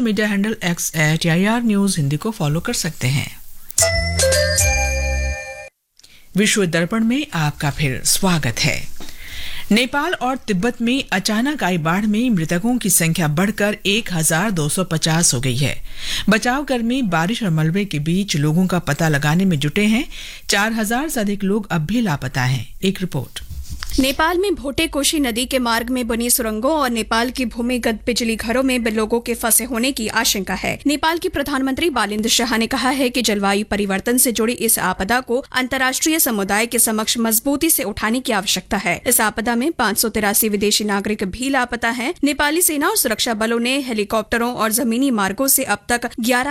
Media handle X@AIR news Hindi को follow कर सकते हैं। विश्व दर्पण में आपका फिर स्वागत है। नेपाल और तिब्बत में अचानक आई बाढ़ में मृतकों की संख्या बढ़कर 1250 हो गई है। बचाव कर्मी बारिश और मलबे के बीच लोगों का पता लगाने में जुटे हैं। 4000 से अधिक लोग अब भी लापता हैं। एक रिपोर्ट। नेपाल में भोटे कोशी नदी के मार्ग में बनी सुरंगों और नेपाल की भूमिगत बिजली घरों में लोगों के फंसे होने की आशंका है। नेपाल की प्रधानमंत्री बालेन्द्र शाह ने कहा है कि जलवायु परिवर्तन से जुड़ी इस आपदा को अंतर्राष्ट्रीय समुदाय के समक्ष मजबूती से उठाने की आवश्यकता है। इस आपदा में 583 विदेशी नागरिक भी लापता हैं। नेपाली सेना और सुरक्षा बलों ने हेलीकॉप्टरों और जमीनी मार्गों से अब तक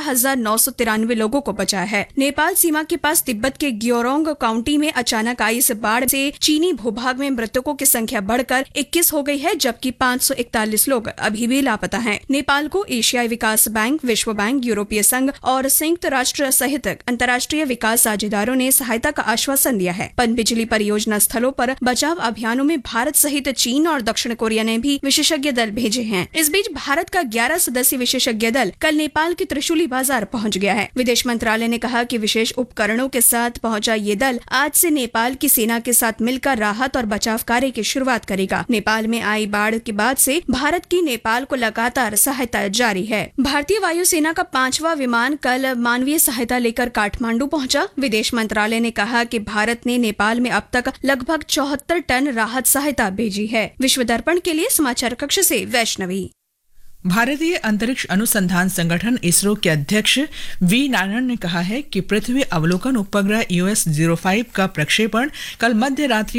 11,993 लोगों को बचाया है। नेपाल सीमा के पास तिब्बत के ग्योरोंग काउंटी में अचानक आई इस बाढ़ से चीनी भूभाग में मृतकों की संख्या बढ़कर 21 हो गई है, जबकि 541 लोग अभी भी लापता हैं। नेपाल को एशियाई विकास बैंक, विश्व बैंक, यूरोपीय संघ और संयुक्त राष्ट्र सहित अंतर्राष्ट्रीय विकास साझेदारों ने सहायता का आश्वासन दिया है। पनबिजली परियोजना स्थलों पर बचाव अभियानों में भारत सहित चीन और दक्षिण कोरिया ने भी विशेषज्ञ दल भेजे हैं। इस बीच भारत का 11 सदस्यीय विशेषज्ञ दल कल नेपाल के त्रिशूली बाजार पहुंच गया है। विदेश मंत्रालय ने कहा कि विशेष उपकरणों के साथ पहुंचा ये दल आज से नेपाल की सेना के साथ मिलकर राहत और बचाव कार्य की शुरुआत करेगा। नेपाल में आई बाढ़ के बाद से भारत की नेपाल को लगातार सहायता जारी है। भारतीय वायुसेना का 5वां विमान कल मानवीय सहायता लेकर काठमांडू पहुंचा। विदेश मंत्रालय ने कहा कि भारत ने नेपाल में अब तक लगभग 74 टन राहत सहायता भेजी है। विश्व दर्पण के लिए समाचार कक्ष से वैष्णवी। भारतीय अंतरिक्ष अनुसंधान संगठन इसरो के अध्यक्ष वी नारायण ने कहा है कि पृथ्वी अवलोकन उपग्रह EOS-05 का प्रक्षेपण कल मध्य रात्रि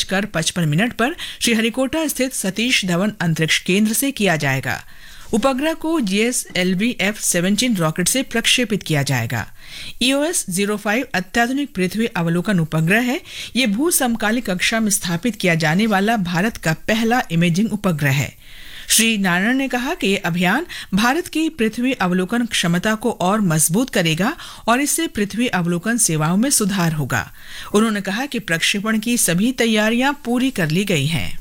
2:55 पर श्रीहरिकोटा स्थित सतीश धवन अंतरिक्ष केंद्र से किया जाएगा। उपग्रह को GSLV F-17 रॉकेट से प्रक्षेपित किया जाएगा। EOS-05 अत्याधुनिक पृथ्वी अवलोकन उपग्रह है। ये भू समकालिक कक्षा में स्थापित किया जाने वाला भारत का पहला इमेजिंग उपग्रह है। श्री नारायण ने कहा कि ये अभियान भारत की पृथ्वी अवलोकन क्षमता को और मजबूत करेगा और इससे पृथ्वी अवलोकन सेवाओं में सुधार होगा। उन्होंने कहा कि प्रक्षेपण की सभी तैयारियां पूरी कर ली गई हैं।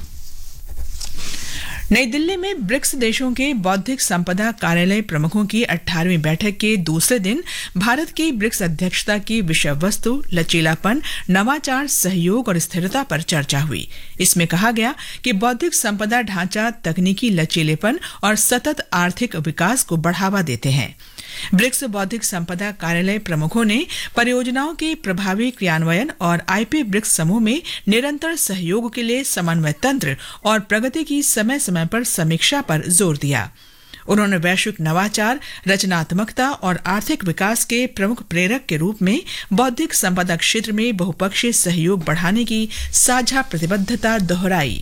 नई दिल्ली में ब्रिक्स देशों के बौद्धिक संपदा कार्यालय प्रमुखों की 18वीं बैठक के दूसरे दिन भारत की ब्रिक्स अध्यक्षता की विषय वस्तु लचीलापन, नवाचार, सहयोग और स्थिरता पर चर्चा हुई। इसमें कहा गया कि बौद्धिक संपदा ढांचा तकनीकी लचीलेपन और सतत आर्थिक विकास को बढ़ावा देते हैं। ब्रिक्स बौद्धिक संपदा कार्यालय प्रमुखों ने परियोजनाओं के प्रभावी क्रियान्वयन और IP ब्रिक्स समूह में निरंतर सहयोग के लिए समन्वय तंत्र और प्रगति की समय समय पर समीक्षा पर जोर दिया। उन्होंने वैश्विक नवाचार, रचनात्मकता और आर्थिक विकास के प्रमुख प्रेरक के रूप में बौद्धिक संपदा क्षेत्र में बहुपक्षीय सहयोग बढ़ाने की साझा प्रतिबद्धता दोहराई।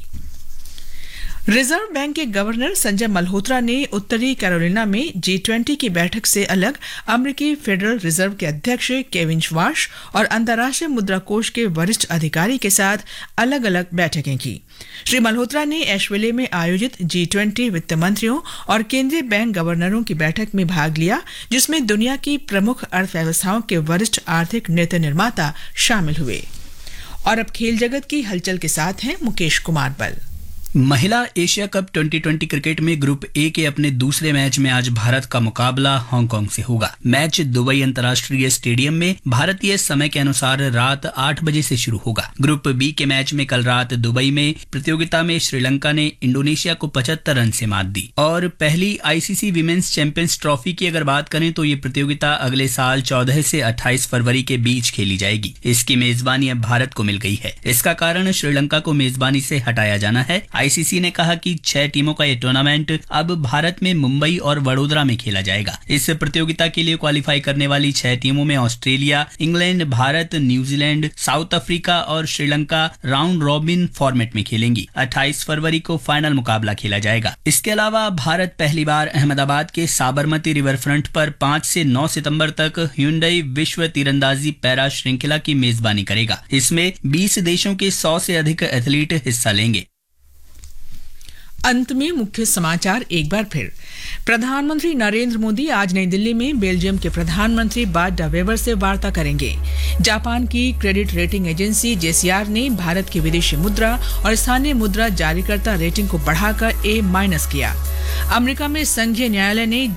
रिजर्व बैंक के गवर्नर संजय मल्होत्रा ने उत्तरी कैरोलिना में G20 की बैठक से अलग अमेरिकी फेडरल रिजर्व के अध्यक्ष केविन श्वार्श और अंतर्राष्ट्रीय मुद्रा कोष के वरिष्ठ अधिकारी के साथ अलग अलग बैठकें की। श्री मल्होत्रा ने एशविले में आयोजित G20 वित्त मंत्रियों और केंद्रीय बैंक गवर्नरों की बैठक में भाग लिया, जिसमें दुनिया की प्रमुख अर्थव्यवस्थाओं के वरिष्ठ आर्थिक नीति निर्माता शामिल हुए। और अब खेल जगत की हलचल के साथ हैं मुकेश कुमार बल। महिला एशिया कप 2020 क्रिकेट में ग्रुप ए के अपने दूसरे मैच में आज भारत का मुकाबला हांगकांग से होगा। मैच दुबई अंतर्राष्ट्रीय स्टेडियम में भारतीय समय के अनुसार रात 8 बजे से शुरू होगा। ग्रुप बी के मैच में कल रात दुबई में प्रतियोगिता में श्रीलंका ने इंडोनेशिया को 75 रन से मात दी। और पहली ICC विमेंस चैंपियंस ट्रॉफी की अगर बात करें तो ये प्रतियोगिता अगले साल 14 से 28 फरवरी के बीच खेली जाएगी। इसकी मेजबानी अब भारत को मिल गई है। इसका कारण श्रीलंका को मेजबानी से हटाया जाना है। ICC ने कहा कि 6 टीमों का ये टूर्नामेंट अब भारत में मुंबई और वडोदरा में खेला जाएगा। इस प्रतियोगिता के लिए क्वालिफाई करने वाली 6 टीमों में Australia, England, Bharat, New Zealand, south Africa और श्रीलंका राउंड रॉबिन फॉर्मेट में खेलेंगी। 28 फरवरी को फाइनल मुकाबला खेला जाएगा। इसके अलावा भारत पहली बार अहमदाबाद के साबरमती रिवर फ्रंट पर 5 से 9 सितंबर तक ह्युंडई विश्व तीरंदाजी पैरा श्रृंखला की मेजबानी करेगा। इसमें 20 देशों के 100 से अधिक एथलीट हिस्सा लेंगे। अंत में मुख्य समाचार एक बार फिर। प्रधानमंत्री नरेंद्र मोदी आज नई दिल्ली में बेल्जियम के प्रधानमंत्री बार्ट डे वेवर से वार्ता करेंगे। जापान की क्रेडिट रेटिंग एजेंसी JCR ने भारत की विदेशी मुद्रा और स्थानीय मुद्रा जारीकर्ता रेटिंग को बढ़ाकर A- किया। अमेरिका में संघीय न्यायालय ने